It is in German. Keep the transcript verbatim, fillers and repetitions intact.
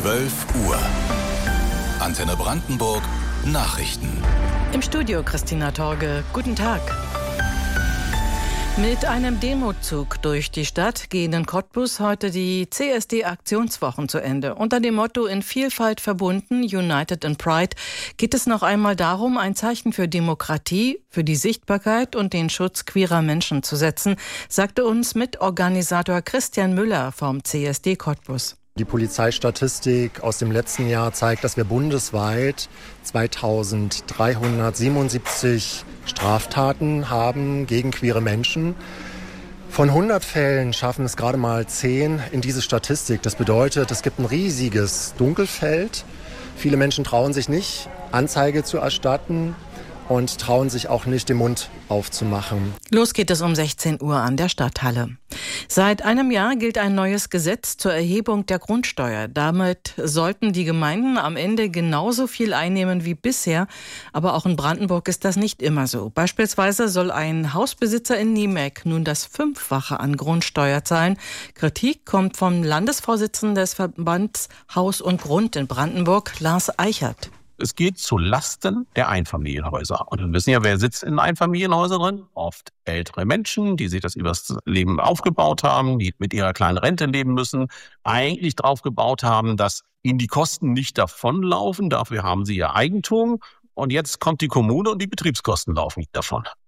zwölf Uhr. Antenne Brandenburg Nachrichten. Im Studio Christina Torge. Guten Tag. Mit einem Demozug durch die Stadt gehen in Cottbus heute die C S D-Aktionswochen zu Ende. Unter dem Motto "In Vielfalt verbunden, United in Pride" geht es noch einmal darum, ein Zeichen für Demokratie, für die Sichtbarkeit und den Schutz queerer Menschen zu setzen, sagte uns Mitorganisator Christian Müller vom C S D Cottbus. Die Polizeistatistik aus dem letzten Jahr zeigt, dass wir bundesweit zweitausenddreihundertsiebenundsiebzig Straftaten haben gegen queere Menschen. Von hundert Fällen schaffen es gerade mal zehn in diese Statistik. Das bedeutet, es gibt ein riesiges Dunkelfeld. Viele Menschen trauen sich nicht, Anzeige zu erstatten und trauen sich auch nicht, den Mund aufzumachen. Los geht es um sechzehn Uhr an der Stadthalle. Seit einem Jahr gilt ein neues Gesetz zur Erhebung der Grundsteuer. Damit sollten die Gemeinden am Ende genauso viel einnehmen wie bisher. Aber auch in Brandenburg ist das nicht immer so. Beispielsweise soll ein Hausbesitzer in Niemek nun das Fünffache an Grundsteuer zahlen. Kritik kommt vom Landesvorsitzenden des Verbands Haus und Grund in Brandenburg, Lars Eichert. Es geht zu Lasten der Einfamilienhäuser. Und wir wissen ja, wer sitzt in Einfamilienhäusern drin? Oft ältere Menschen, die sich das übers Leben aufgebaut haben, die mit ihrer kleinen Rente leben müssen, eigentlich drauf gebaut haben, dass ihnen die Kosten nicht davonlaufen. Dafür haben sie ihr Eigentum. Und jetzt kommt die Kommune und die Betriebskosten laufen nicht davon.